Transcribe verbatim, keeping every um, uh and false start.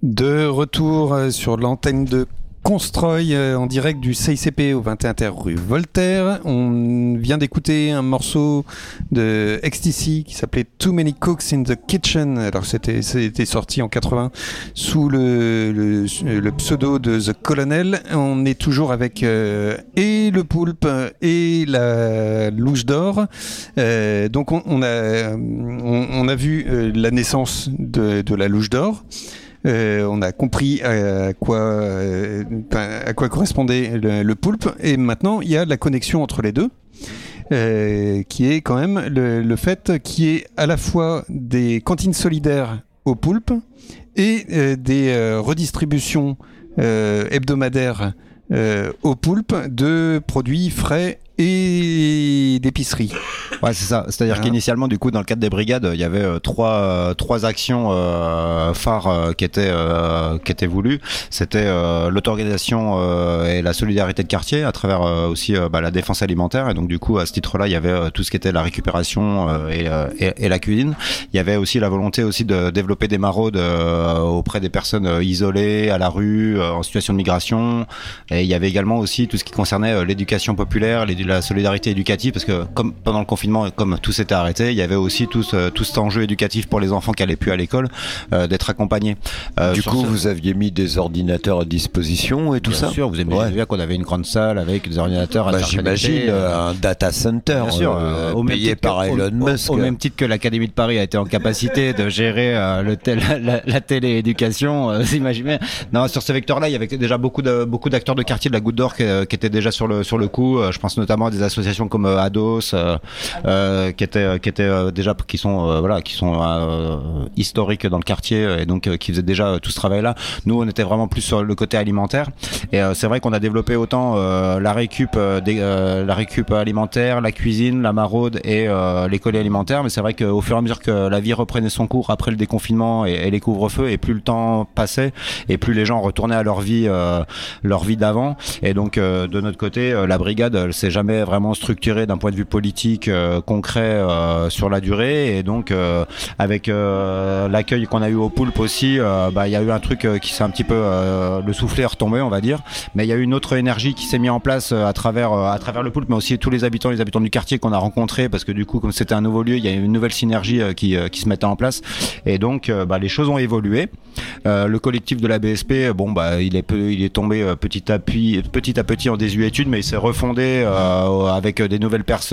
De retour sur l'antenne de Constroy en direct du C I C P au vingt et un terre rue Voltaire. On vient d'écouter un morceau de X T C qui s'appelait Too Many Cooks in the Kitchen. Alors c'était, c'était sorti en quatre-vingts sous le, le, le pseudo de The Colonel. On est toujours avec euh, et le Poulpe et la Louche d'Or. Euh, donc on, on, a, on, on a vu euh, la naissance de, de la Louche d'Or. Euh, on a compris à quoi, euh, à quoi correspondait le, le poulpe, et maintenant il y a la connexion entre les deux, euh, qui est quand même le, le fait qu'il y ait à la fois des cantines solidaires au poulpe et euh, des euh, redistributions euh, hebdomadaires euh, au poulpe de produits frais et d'épicerie. Ouais, c'est ça. C'est-à-dire voilà. qu'initialement, du coup, dans le cadre des brigades, il y avait euh, trois euh, trois actions euh, phares euh, qui étaient euh, qui étaient voulues. C'était euh, l'auto-organisation euh, et la solidarité de quartier à travers euh, aussi euh, bah, la défense alimentaire. Et donc, du coup, à ce titre-là, il y avait euh, tout ce qui était la récupération euh, et, euh, et, et la cuisine. Il y avait aussi la volonté aussi de développer des maraudes euh, auprès des personnes euh, isolées, à la rue, euh, en situation de migration. Et il y avait également aussi tout ce qui concernait euh, l'éducation populaire, l'éducation la solidarité éducative, parce que comme pendant le confinement, comme tout s'était arrêté, il y avait aussi tout, ce, tout cet enjeu éducatif pour les enfants qui allaient plus à l'école, euh, d'être accompagnés. Euh, du coup, ce... vous aviez mis des ordinateurs à disposition et tout bien ça. Bien sûr, vous avez ouais. vu qu'on avait une grande salle avec des ordinateurs. Bah, j'imagine euh, un data center, bien sûr, euh, au payé par que, Elon au, Musk. Au, au même titre que l'Académie de Paris a été en capacité de gérer euh, le tel, la, la télé-éducation, euh, vous imaginez. Non, sur ce vecteur-là, il y avait déjà beaucoup de beaucoup d'acteurs de quartier de la Goutte d'Or qui, qui étaient déjà sur le sur le coup. Je pense notamment à des associations comme euh, Ados euh, euh, qui étaient qui étaient euh, déjà qui sont euh, voilà qui sont euh, historiques dans le quartier et donc euh, qui faisaient déjà euh, tout ce travail là. Nous on était vraiment plus sur le côté alimentaire et euh, c'est vrai qu'on a développé autant euh, la récup euh, des, euh, la récup alimentaire, la cuisine, la maraude et euh, les colis alimentaires, mais c'est vrai qu'au fur et à mesure que la vie reprenait son cours après le déconfinement et, et les couvre-feux, et plus le temps passait et plus les gens retournaient à leur vie euh, leur vie d'avant, et donc euh, de notre côté euh, la brigade elle s'est jamais vraiment structuré d'un point de vue politique euh, concret euh, sur la durée, et donc euh, avec euh, l'accueil qu'on a eu au Poulpe aussi, euh, bah il y a eu un truc euh, qui s'est un petit peu euh, le soufflet est retombé, on va dire, mais il y a eu une autre énergie qui s'est mise en place euh, à travers euh, à travers le Poulpe, mais aussi tous les habitants les habitants du quartier qu'on a rencontrés, parce que du coup comme c'était un nouveau lieu, il y a une nouvelle synergie euh, qui euh, qui se mettait en place, et donc euh, bah les choses ont évolué. Euh, le collectif de la B S P, bon bah il est peu, il est tombé euh, petit à petit petit à petit en désuétude, mais il s'est refondé euh, avec des nouvelles personnes